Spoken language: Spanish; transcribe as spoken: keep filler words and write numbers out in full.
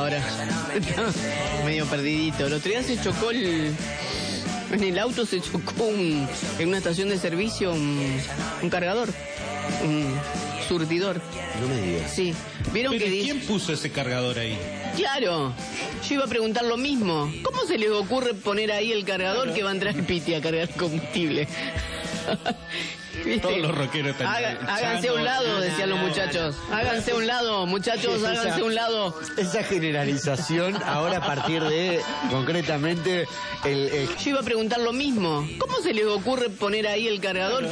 ahora. Está medio perdidito. El otro día se chocó el... En el auto se chocó un, en una estación de servicio un, un cargador, un surtidor. No me digas. Sí. ¿Vieron ¿Pero que dice... quién puso ese cargador ahí? Claro, yo iba a preguntar lo mismo. ¿Cómo se les ocurre poner ahí el cargador que va a entrar el Piti a cargar combustible? ¿Viste? Todos los rockeros están... Haga, háganse a un lado, decían los muchachos. Háganse a un lado, muchachos, háganse a un lado. Esa generalización, ahora a partir de, concretamente, el... el... Yo iba a preguntar lo mismo. ¿Cómo se les ocurre poner ahí el cargador